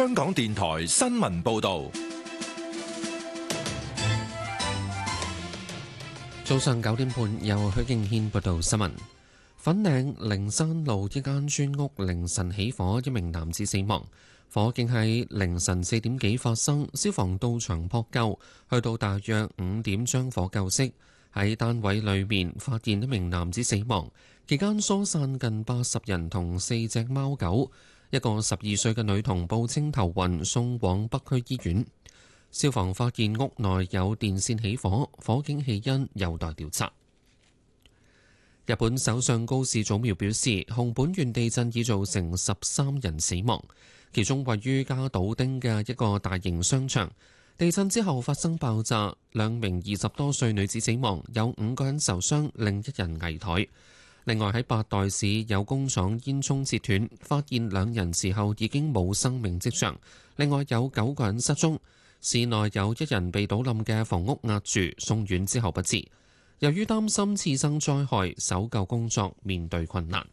香港電台新聞報道。 早上9點半，由許敬軒報道新聞。粉嶺靈山路一間村屋凌晨起火，一名男子死亡。火警喺凌晨4點幾發生，消防到場撲救，去到大約5點將火救熄。喺單位裏面發現一名男子死亡，期間疏散近80人同4隻貓狗。一個12歲嘅女童報稱頭暈，送往北區醫院。消防發現屋內有電線起火，火警起因有待調查。日本首相高市早苗表示，熊本縣地震已造成13人死亡，其中位於加島町嘅一個大型商場，地震之後發生爆炸，2名20多歲女子死亡，有5個人受傷，另一人危殆。另外喺八代市有工廠煙囪切斷，發現2人時候已經冇生命跡象，另外有9個人失蹤。市內有1人被倒冧嘅房屋壓住，送院之後不治。由於擔心次生災害，搜救工作面對困難。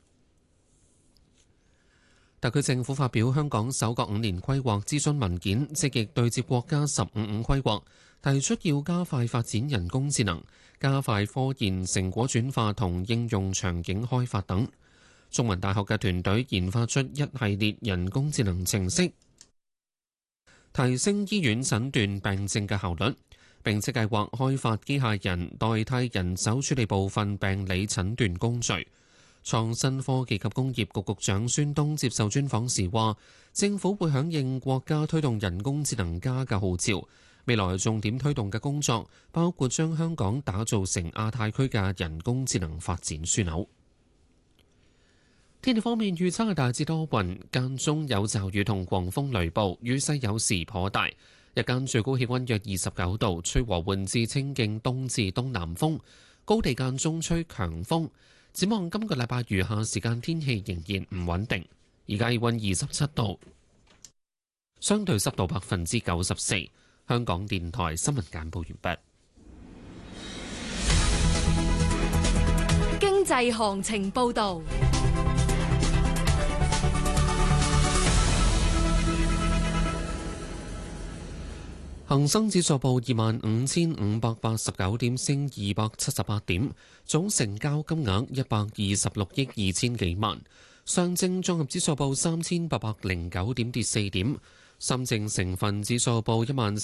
特區政府發表香港首個5年規劃諮詢文件，積極對接國家15五規劃，提出要加快發展人工智能，加快科研成果轉化同應用場景開發等。中文大學嘅團隊研發出一系列人工智能程式，提升醫院診斷病症嘅效率，並且計劃開發機械人代替人手處理部分病理診斷工序。創新科技及工業局局長孫東接受專訪時話，政府會響應國家推動人工智能加嘅號召，未來重點推動嘅工作包括將香港打造成亞太區嘅人工智能發展樞紐。天氣方面，預測係大致多雲，間中有驟雨同狂風雷暴，雨勢有時頗大。日間最高氣溫約29度，吹和緩至清勁東至東南風，高地間中吹強風。展望今個禮拜餘下時間天氣仍然唔穩定。而家氣溫27度，相對濕度94%。香港電台新聞簡報完畢。 經濟行情報導。 恒生指數報25,589點，升278點，總成交金額126億2千幾萬。上證綜合指數報3,809點，跌4點。深證成分指數報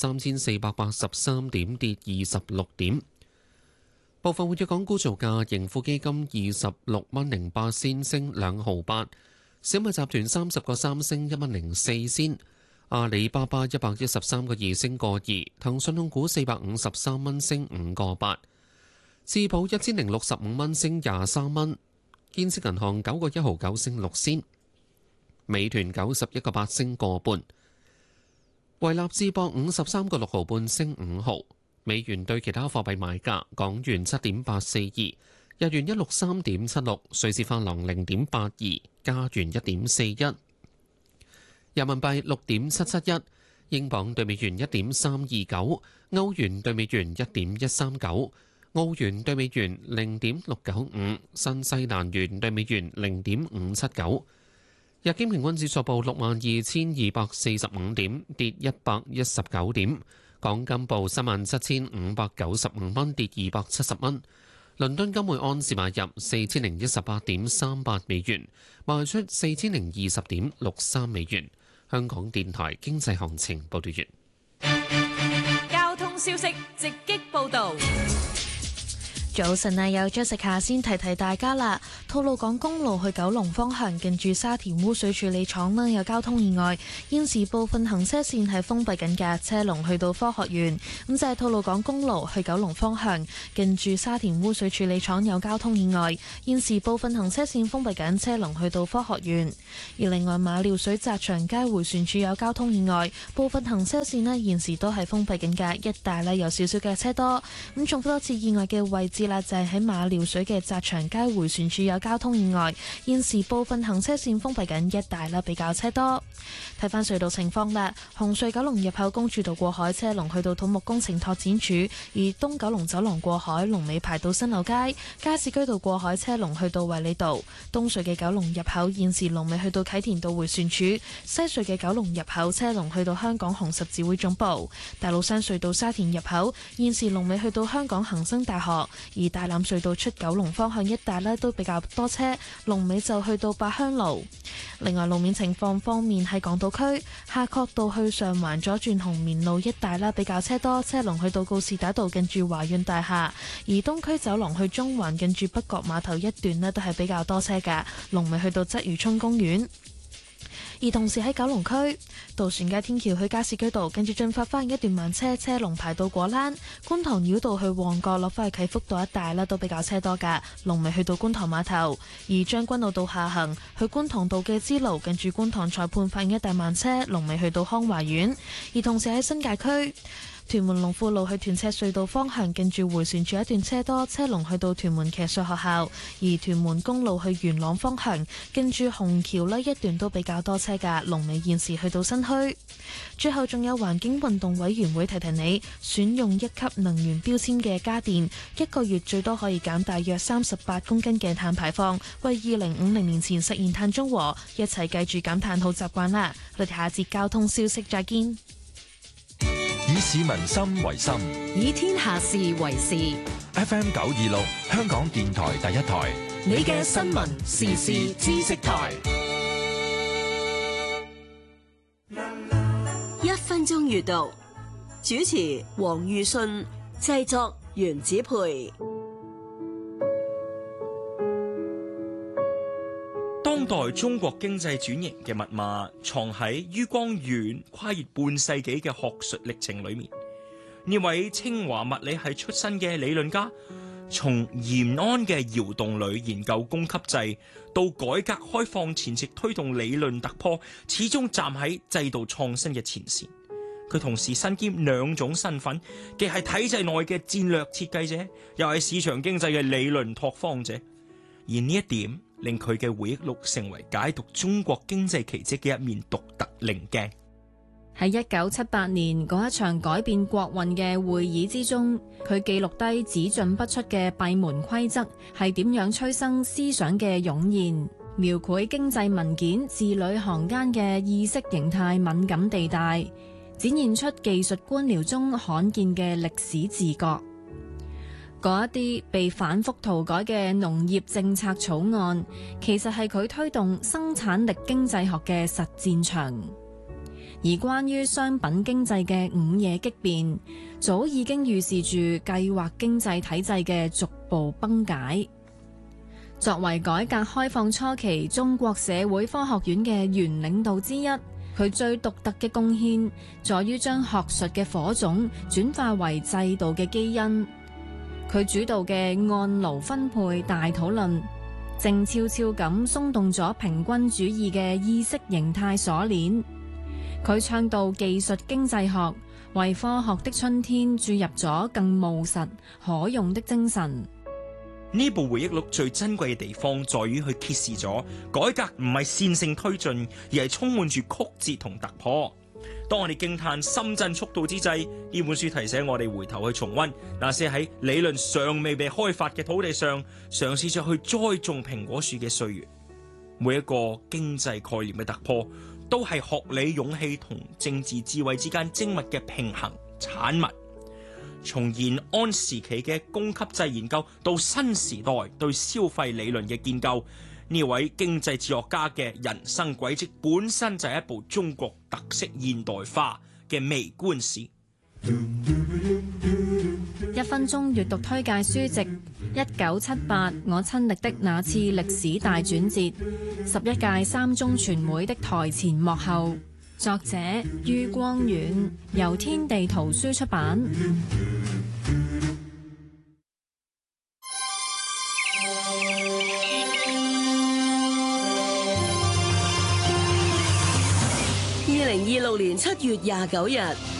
13,483點，跌26點。部分活躍港股造價：盈富基金26蚊08仙，升2毫8；小米集團30個3升1蚊04仙。阿里巴巴113個2升個2，騰訊控股453蚊升5個8，智保1065蚊升23蚊，建設銀行9個1毫9升6仙，美團91個8升個半，維立智博53個6毫半升5毫。美元對其他貨幣買價：港元7.842，日元163.76，瑞士法郎0.82，加元1.41。人民幣6.771，英鎊對美元1.329，歐元對美元1.139，澳元對美元0.695，新西蘭元對美元0.579。日經平均指數報62,245點，跌119點。港金報37,595蚊，跌270蚊。倫敦金每安士買入4018.38美元，賣出4020.63美元。香港電台經濟行情報道完。 交通消息直擊報導。 早晨啊，有 Jessica 先提提大家啦。吐露港公路去九龍方向，近住沙田污水處理廠啦，有交通意外，現時部分行車線係封閉緊嘅，車龍去到科學園。咁就係吐露港公路去九龍方向，近住沙田污水處理廠有交通意外，現時部分行車線封閉緊，車龍去到科學園。而另外馬料水澤祥街迴旋處有交通意外，部分行車線呢現時都係封閉緊嘅，一帶呢有少少嘅車多。咁重複多次意外嘅位置知啦，就係喺馬料水嘅澤祥街迴旋處有交通意外，現時部分行車線封閉緊一帶啦，比較車多。睇翻隧道情況啦，紅隧九龍入口公主道過海車龍去到土木工程拓展處，而東九龍走廊過海龍尾排到新樓街，加士居道過海車龍去到衛理道。東隧嘅九龍入口現時龍尾去到啟田道迴旋處，西隧嘅九龍入口車龍去到香港紅十字會總部。大老山隧道沙田入口現時龍尾去到香港恒生大學，而大欖隧道出九龍方向一帶呢都比較多車，龍尾就去到八鄉路。另外路面情況方面，喺港島區夏慤道去上環左轉紅棉路一帶啦，比較車多，車龍去到告士打道近住華潤大廈，而東區走廊去中環近住北角碼頭一段呢都係比較多車㗎，龍尾去到鰂魚涌公園。而同時喺九龍區渡船街天橋去加士居道，跟住進發翻一段慢車，車龍排到果欄；觀塘繞道去旺角落翻去啟福道一帶啦，都比較車多噶，龍尾去到觀塘碼頭。而將軍澳道下行去觀塘道嘅支路，跟住觀塘裁判法院一帶慢車，龍尾去到康華苑。而同時喺新界區屯門龍富路去屯赤隧道方向，近住迴旋處一段車多，車龍去到屯門騎術學校；而屯門公路去元朗方向，近住虹橋呢一段都比較多車㗎，龍尾現時去到新墟。最後仲有環境運動委員會提提你，選用一級能源標籤嘅家電，一個月最多可以減大約38公斤嘅碳排放，為2050年前實現碳中和，一齊繼續減碳好習慣啦！我哋下節交通消息再見。 以市民心為心， 以天下事為事。 FM 926香港電台第一台， 你嘅新聞時事知識台。 1分鐘閱讀，主持黃裕信，製作袁子培。 當代中國經濟轉型嘅密碼藏喺于光遠跨越半世紀嘅學術歷程裏面。呢位清華物理系出身嘅理論家，從延安嘅窑洞裏研究供給制，到改革開放前夕推動理論突破，始終站喺制度創新嘅前線。佢同時身兼兩種身份，既係體制內嘅戰略設計者，又係市場經濟嘅理論拓荒者。而呢一點令佢嘅回憶錄成為解讀中國經濟奇蹟嘅一面獨特稜鏡。 喺1978年嗰一場改變國運嘅會議之中，佢記錄低只進不出嘅閉門規則係點樣催生思想嘅湧現，描繪經濟文件字裏行間嘅意識形態敏感地帶，展現出技術官僚中罕見嘅歷史自覺。嗰一啲被反覆塗改嘅農業政策草案，其實係佢推動生產力經濟學嘅實戰場。而關於商品經濟嘅午夜激變，早已經預示住計劃經濟體制嘅逐步崩解。作為改革開放初期中國社會科學院嘅原領導之一，佢最獨特嘅貢獻在於將學術嘅火種轉化為制度嘅基因。佢主導嘅按勞分配大討論，靜悄悄咁鬆動咗平均主義嘅意識形態鎖鏈。佢倡導技術經濟學，為科學的春天注入咗更務實可用的精神。 呢部回憶錄最珍貴嘅地方，在於佢揭示咗改革唔係線性推進，而係充滿住曲折同突破。當我哋驚嘆深圳速度之際，呢本書提醒我哋回頭去重溫那些喺理論尚未被開發嘅土地上，嘗試着去栽種蘋果樹嘅歲月。每一個經濟概念嘅突破，都係學理勇氣同政治智慧之間精密嘅平衡產物。從延安時期嘅供給制研究到新時代對消費理論嘅建構，呢位經濟哲學家嘅人生軌跡本身就係一部中國特色現代化嘅微觀史。 1分鐘閱讀推介書籍：1978我親歷的那次歷史大轉折，11屆三中全會的台前幕後。作者于光遠，由天地圖書出版。 2026年7月29日。